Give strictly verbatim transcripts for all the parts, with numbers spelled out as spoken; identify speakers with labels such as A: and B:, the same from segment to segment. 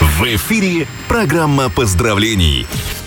A: В эфире программа поздравлений.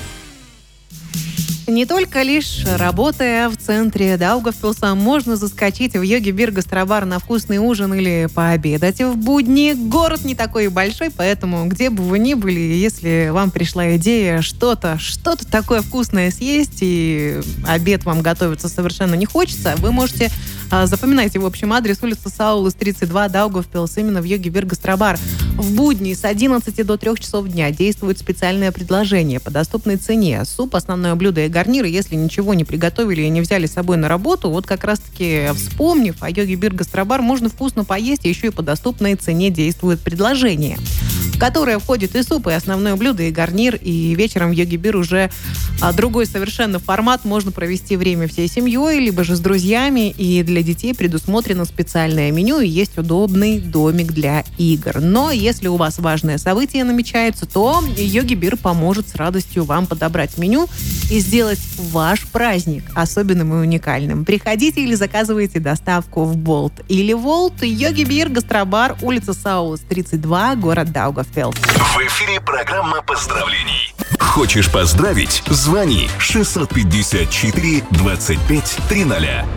B: Не только лишь работая в центре Даугавпилса, можно заскочить в Йоги Бир гастробар на вкусный ужин или пообедать в будни. Город не такой большой, поэтому где бы вы ни были, если вам пришла идея что-то, что-то такое вкусное съесть, и обед вам готовиться совершенно не хочется, вы можете а, запоминайте, в общем, адрес улица Саулас, тридцать два, Даугавпилс, именно в Йоги Бир гастробар. В будни с одиннадцати до трёх часов дня действует специальное предложение по доступной цене. Суп, основное блюдо и гарниры, если ничего не приготовили и не взяли с собой на работу, вот как раз-таки вспомнив о Йоги Бир гастробар, можно вкусно поесть, и еще и по доступной цене действует предложение, в которое входит и суп, и основное блюдо, и гарнир, и вечером в Йоги Бир уже а, другой совершенно формат. Можно провести время всей семьей, либо же с друзьями, и для детей предусмотрено специальное меню, и есть удобный домик для игр. Но если у вас важное событие намечается, то Йоги Бир поможет с радостью вам подобрать меню и сделать ваш праздник особенным и уникальным. Приходите или заказывайте доставку в Болт или Волт. Йоги Бир гастробар, улица Саулас, тридцать два, город Даугавпилс.
A: В эфире программа поздравлений. Хочешь поздравить? Звони шестьсот пятьдесят четыре двадцать пять триста.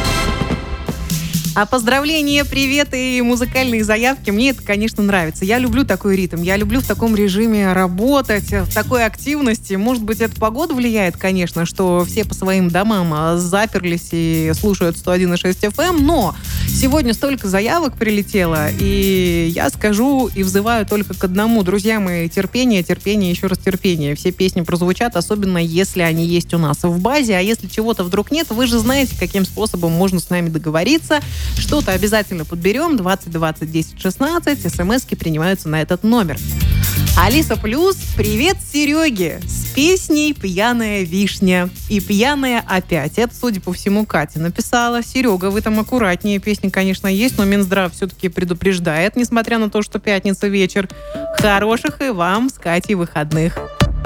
B: А поздравления, приветы и музыкальные заявки, мне это, конечно, нравится. Я люблю такой ритм, я люблю в таком режиме работать, в такой активности. Может быть, эта погода влияет, конечно, что все по своим домам заперлись и слушают сто один и шесть эф эм, но сегодня столько заявок прилетело, и я скажу и взываю только к одному. Друзья мои, терпение, терпение, еще раз терпение. Все песни прозвучат, особенно если они есть у нас в базе, а если чего-то вдруг нет, вы же знаете, каким способом можно с нами договориться. Что-то обязательно подберем. двадцать двадцать десять шестнадцать. СМСки принимаются на этот номер. Алиса Плюс, привет Сереге с песней «Пьяная вишня» и «Пьяная опять». Это, судя по всему, Катя написала. Серега, вы там аккуратнее. Песня, конечно, есть, но Минздрав все-таки предупреждает, несмотря на то, что пятница вечер. Хороших и вам с Катей выходных.